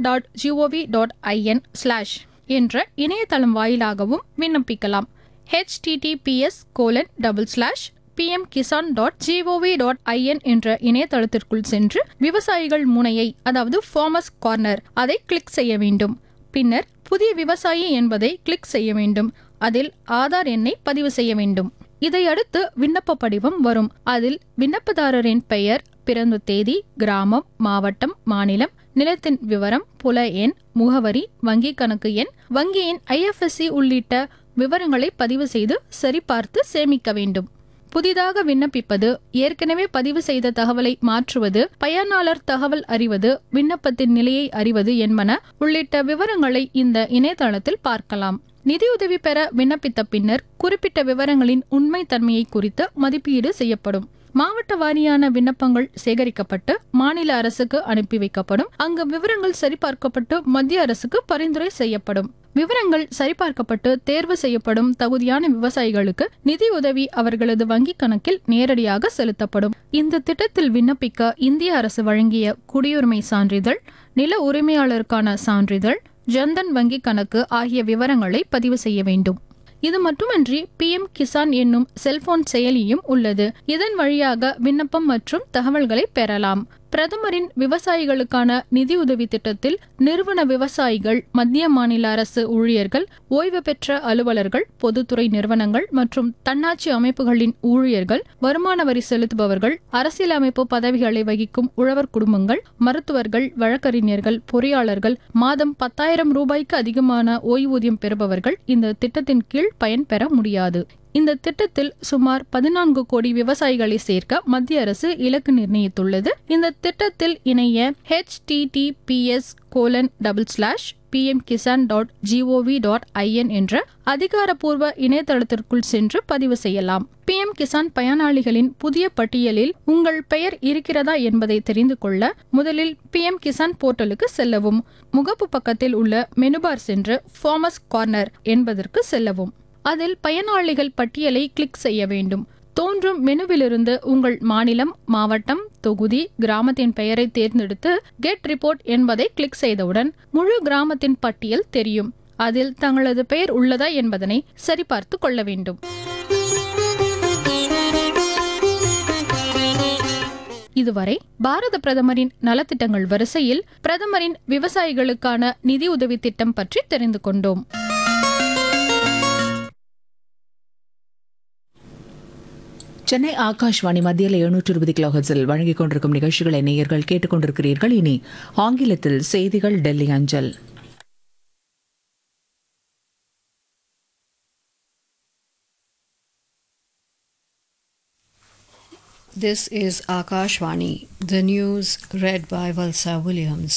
pmkisan.gov.in/ என்ற இணையதளம் வாயிலாகவும் விண்ணப்பிக்கலாம். https://pmkisan.gov.in என்ற இணையதளத்திற்குள் சென்று விவசாயிகள் முனையை, அதாவது ஃபார்மர்ஸ் கார்னர், அதை கிளிக் செய்ய வேண்டும். பின்னர் புதிய விவசாயி என்பதை கிளிக் செய்ய வேண்டும். அதில் ஆதார் எண்ணை பதிவு செய்ய வேண்டும். இதையடுத்து விண்ணப்ப படிவம் வரும். அதில் விண்ணப்பதாரரின் பெயர், பிறந்த தேதி, கிராமம், மாவட்டம், மாநிலம், நிலத்தின் விவரம், புல எண், முகவரி, வங்கி கணக்கு எண், வங்கியின் IFSC உள்ளிட்ட விவரங்களை பதிவு செய்து சரிபார்த்து சேமிக்க வேண்டும். புதிதாக விண்ணப்பிப்பது, ஏற்கனவே பதிவு செய்த தகவலை மாற்றுவது, பயனாளர் தகவல் அறிவது, விண்ணப்பத்தின் நிலையை அறிவது என்பன உள்ளிட்ட விவரங்களை இந்த இணையதளத்தில் பார்க்கலாம். நிதியுதவி பெற விண்ணப்பித்த பின்னர் குறிப்பிட்ட விவரங்களின் உண்மை தன்மையை குறித்து மதிப்பீடு செய்யப்படும். மாவட்ட வாரியான விண்ணப்பங்கள் சேகரிக்கப்பட்டு மாநில அரசுக்கு அனுப்பி வைக்கப்படும். அங்கு விவரங்கள் சரிபார்க்கப்பட்டு மத்திய அரசுக்கு பரிந்துரை செய்யப்படும். விவரங்கள் சரிபார்க்கப்பட்டு தேர்வு செய்யப்படும் தகுதியான விவசாயிகளுக்கு நிதியுதவி அவர்களது வங்கி கணக்கில் நேரடியாக செலுத்தப்படும். இந்த திட்டத்தில் விண்ணப்பிக்க இந்திய அரசு வழங்கிய குடியுரிமை சான்றிதழ், நில உரிமையாளருக்கான சான்றிதழ், ஜன்தன் வங்கி கணக்கு ஆகிய விவரங்களை பதிவு செய்ய வேண்டும். இது மட்டுமன்றி PM கிசான் என்னும் செல்போன் செயலியும் உள்ளது. இதன் வழியாக விண்ணப்பம் மற்றும் தகவல்களை பெறலாம். பிரதமரின் விவசாயிகளுக்கான நிதியுதவி திட்டத்தில் நிறுவன விவசாயிகள், மத்திய மாநில அரசு ஊழியர்கள், ஓய்வு பெற்ற அலுவலர்கள், பொதுத்துறை நிறுவனங்கள் மற்றும் தன்னாட்சி அமைப்புகளின் ஊழியர்கள், வருமான வரி செலுத்துபவர்கள், அரசியலமைப்பு பதவிகளை வகிக்கும் உழவர் குடும்பங்கள், மருத்துவர்கள், வழக்கறிஞர்கள், பொறியாளர்கள், மாதம் 10,000 ரூபாய்க்கு அதிகமான ஓய்வூதியம் பெறுபவர்கள் இந்த திட்டத்தின் கீழ் பயன்பெற முடியாது. இந்த திட்டத்தில் சுமார் 14 கோடி விவசாயிகளை சேர்க்க மத்திய அரசு இலக்கு நிர்ணயித்துள்ளது. இந்த திட்டத்தில் இணைய https://pmkisan.gov.in என்ற அதிகாரப்பூர்வ இணையதளத்திற்குள் சென்று பதிவு செய்யலாம். PM கிசான் பயனாளிகளின் புதிய பட்டியலில் உங்கள் பெயர் இருக்கிறதா என்பதை தெரிந்து கொள்ள முதலில் PM கிசான் போர்ட்டலுக்கு செல்லவும். முகப்பு பக்கத்தில் உள்ள மெனுபார் சென்று ஃபார்மர்ஸ் கார்னர் என்பதற்கு செல்லவும். அதில் பயனாளிகள் பட்டியலை கிளிக் செய்ய வேண்டும். தோன்றும் மெனுவிலிருந்து உங்கள் மாநிலம், மாவட்டம், தொகுதி, கிராமத்தின் பெயரை தேர்ந்தெடுத்து கெட் ரிப்போர்ட் என்பதை கிளிக் செய்தவுடன் முழு கிராமத்தின் பட்டியல் தெரியும். அதில் தங்களது பெயர் உள்ளதா என்பதனை சரிபார்த்து கொள்ள வேண்டும். இதுவரை பாரத பிரதமரின் நலத்திட்டங்கள் வரிசையில் பிரதமரின் விவசாயிகளுக்கான நிதியுதவி திட்டம் பற்றி தெரிந்து கொண்டோம். சென்னை ஆகாஷ்வாணி மத்தியில் 720 கிலோஹெர்ட்ஸில் வழங்கிக் கொண்டிருக்கும் நிகழ்ச்சிகளை நேயர்கள் கேட்டுக்கொண்டிருக்கிறீர்கள். இனி ஆங்கிலத்தில் செய்திகள் டெல்லி அஞ்சல். This is Akashvani, the news read by Valsa Williams.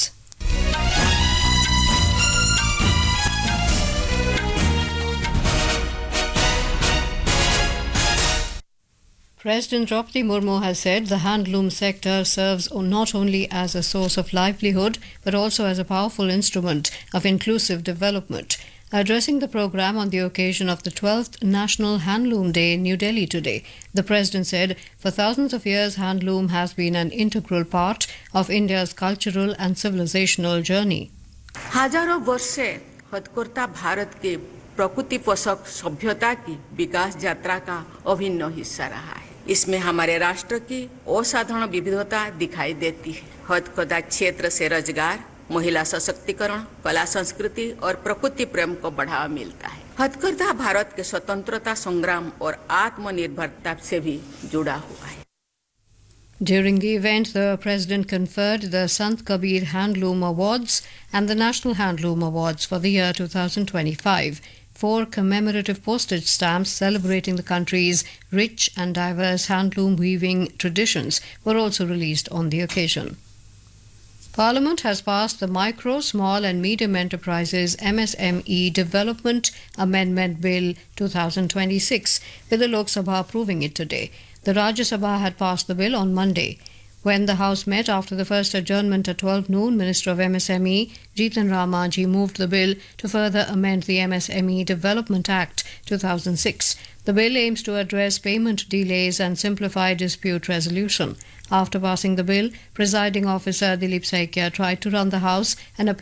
President Draupadi Murmu has said the handloom sector serves not only as a source of livelihood but also as a powerful instrument of inclusive development. Addressing the program on the occasion of the 12th National Handloom Day in New Delhi today, the President said, for thousands of years, handloom has been an integral part of India's cultural and civilizational journey. हजारों वर्ष से हथकरघा भारत के प्रकृति पोषक सभ्यता की विकास यात्रा का अभिन्न हिस्सा रहा है. इसमें हमारे राष्ट्र की असाधारण विविधता दिखाई देती है. हथकरघा क्षेत्र से रोजगार, महिला सशक्तिकरण, कला संस्कृति और प्रकृति प्रेम को बढ़ावा मिलता है. हथकरघा भारत के स्वतंत्रता संग्राम और आत्मनिर्भरता से भी जुड़ा हुआ है. During the event, the President conferred the Sant Kabir Handloom Awards and the National Handloom Awards for the year 2025. 4 commemorative postage stamps celebrating the country's rich and diverse handloom weaving traditions were also released on the occasion. Parliament has passed the Micro, Small and Medium Enterprises MSME Development Amendment Bill 2026, with the Lok Sabha approving it today. The Rajya Sabha had passed the bill on Monday. When the House met after the first adjournment at 12 noon, Minister of MSME Jitan Ram Manjhi moved the bill to further amend the MSME Development Act 2006. The bill aims to address payment delays and simplify dispute resolution. After passing the bill, Presiding Officer Dilip Saikia tried to run the House and appeared